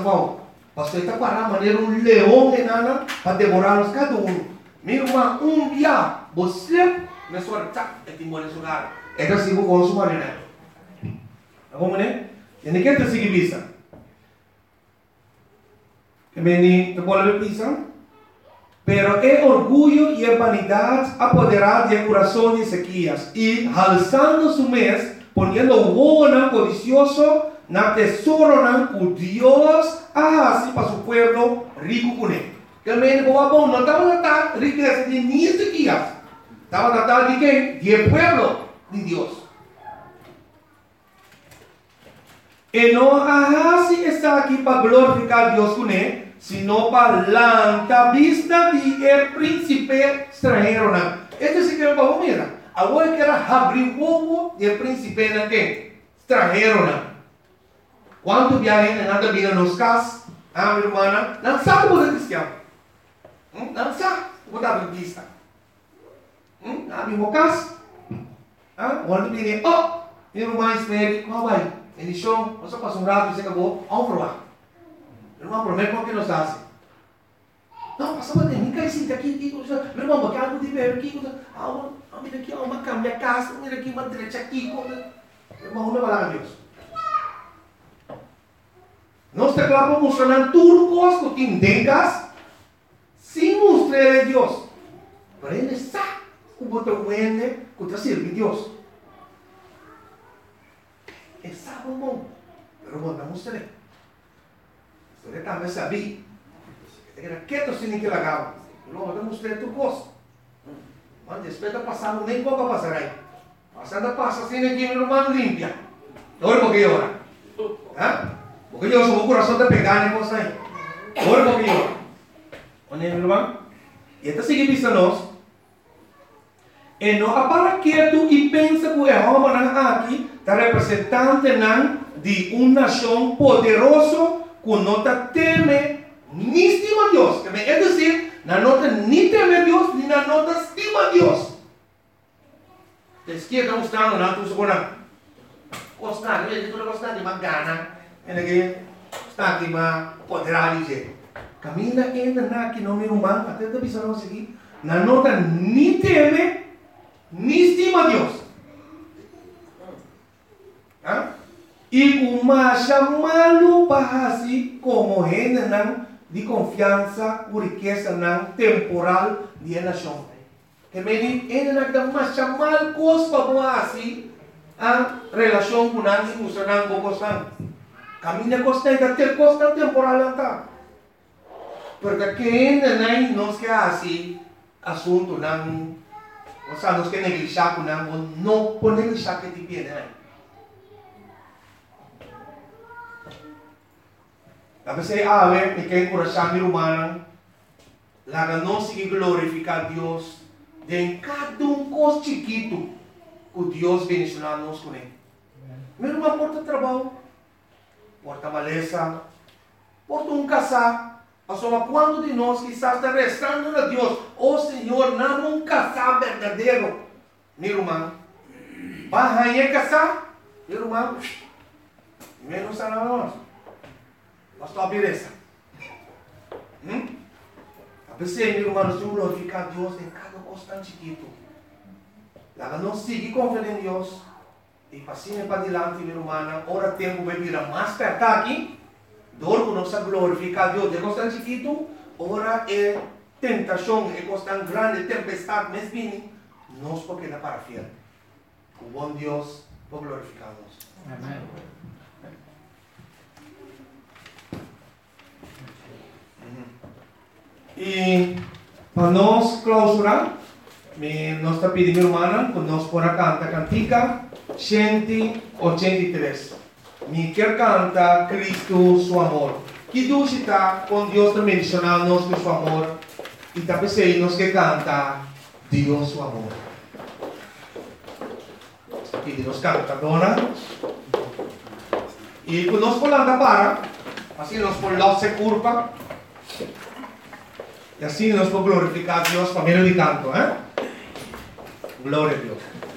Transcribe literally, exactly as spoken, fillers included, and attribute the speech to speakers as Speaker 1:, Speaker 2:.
Speaker 1: bom. Pastor, está para maneira um leão enana para devorar-nos cada um. Meu irmão, um dia, você, na sua tá, é que mora nesse lugar. É que assim, vou consumar, né? Como, né? E ninguém está seguindo isso. Que meni, te pode ver isso? Pero é orgulho e a vanidade apoderado do coração de Ezequias. E, alçando su mês, ponendo o ovo codicioso, na tesouro o Deus, assim para o povo rico com ele. Que meni, bom, não estava na tal riqueza de nem Ezequias. Estava na tal de quem? De povo de Deus. E não assim está aqui para glorificar Deus com ele, sino para lançar vista de el príncipe estrangeiro. Este se quer para mira. Agora quer abrir o ovo do príncipe na que estrangeiro. Quando viagem nada vira nos cas, a minha irmã não sabe o que é cristiano. Não sabe o que é adventista. Não abrir o cas. Quando vira, oh, minha irmã espere, como vai? Ele show, você passa um rato e você acabou, vamos provar. Irmão, prometo que não está assim. Não, passa uma tempo, cai sim, aqui, aqui, meu irmão, porque algo de ver aqui, ah, mira aqui, uma cama, minha casa, mira aqui, uma direita aqui, meu irmão, não vai lá, Deus. Nós declaramos mostrando tudo conosco, que tengas, sem mostrar a Deus. Para ele sabe o botão ende, que está servindo a Deus. É sabe, irmão, pero bom, não mostrei. Você também sabia. Era quieto sem que lagava. Não, eu mostrei tudo coisa. Mas depois passar, nem pouco passar aí. Passando passa assim aqui, meu irmão, limpia. Olha porque eu ora. Porque eu sou o coração de pegar, né, coisa aí. Olha porque eu ora. Olha, meu irmão. E então, seguindo isso nós. E não para quieto e pensa que o Jeová aqui está representante de uma nação poderosa que não teme nem estima Deus. É dizer, não nem teme Deus, nem não estima Deus. A esquerda está mostrando, não estou segurando. Gostar, ele não gostar de uma gana. Ele está de uma poderada dizer. Camina ainda na que não me rumam, até da visão não seguir. Não nota nem teme, nem estima Deus. Hã? E uma chamá-lo para assim como reina de confiança, por riqueza não temporal de nação. Que me diz, ainda não dá chamar coisa para assim a relação com nós e funcionar com coisa. Caminha coisa ainda ter coisa temporal não tá. Porque ainda não nos que assim assunto não, ou seja, nos que negligenciar com não, não pode negligenciar que te pede. Tapos ay awe, may kayo kurasang nirumanang, laga não sige glorificar Deus, de cada um cos chiquito, que Deus bendicionar-nos com ele. Mesmo uma porta de trabalho, porta maleza, porta um casar, só quando de nós que está restando a Deus, oh Senhor, não um casar verdadeiro, meu irmão, vai casar, meu irmão, menos a nós. Pastor, beleza. Hum? A pessoa, meu irmão, nós temos glorificar Deus em cada constante chiquito. Ela não sigue confiando em Deus. E passinha para adiante, meu irmão, ora tempo vai virar mais perto aqui. Dor que nós glorificar Deus de constante chiquito. Ora é tentação, é constante grande, tempestade, mas bem, nós porque dá para fiel. O bom Deus por glorificar-nos. Amém. E para nós clausurar, nós está pedindo, irmã, que nós por cantar cantica cento e oitenta e três. Me quer cantar Cristo, seu amor. Que Deus está com Deus também mencionando-nos com seu amor. E também sei nós que canta Deus, seu amor. E nós canta, dona. E quando nós falamos para, assim nós falamos se curva. E assim nós podemos glorificar a Deus para meio de canto, eh? Glória a Deus.